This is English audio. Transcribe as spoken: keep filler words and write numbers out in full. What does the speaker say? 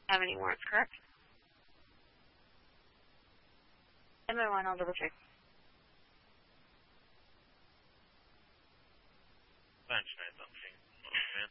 have any warrants, correct? M O one, I'll double check. Bench Nathan.